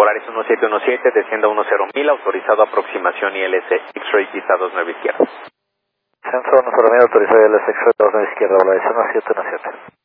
Volaris 1717, descienda 10.000, autorizado aproximación ILS X-Ray pista 29 izquierda. Centro 10.000, autorizado ILS X-Ray 29 izquierda, Volaris 1717.